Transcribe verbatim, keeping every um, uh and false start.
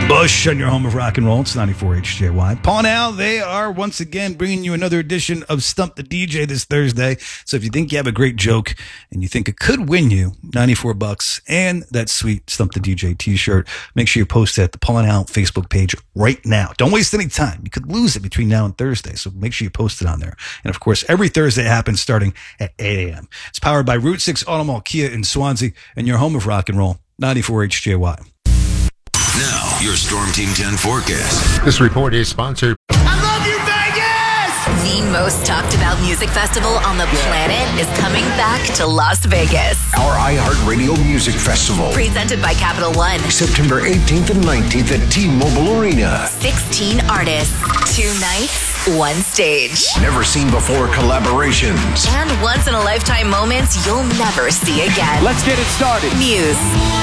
Bush on your home of rock and roll. It's ninety-four H J Y. Paul and Al, they are once again bringing you another edition of Stump the D J this Thursday. So if you think you have a great joke and you think it could win you ninety-four bucks and that sweet Stump the D J t-shirt, make sure you post it at the Paul and Al Facebook page right now. Don't waste any time. You could lose it between now and Thursday. So make sure you post it on there. And of course, every Thursday happens starting at eight a.m. It's powered by Route six Auto Mall Kia in Swansea and your home of rock and roll, ninety-four H J Y. Now, your Storm Team ten forecast. This report is sponsored. I love you, Vegas! The most talked about music festival on the planet is coming back to Las Vegas. Our iHeartRadio Music Festival. Presented by Capital One. September eighteenth and nineteenth at T-Mobile Arena. sixteen artists, two nights, one stage. Never seen before collaborations. And once in a lifetime moments you'll never see again. Let's get it started. Muse,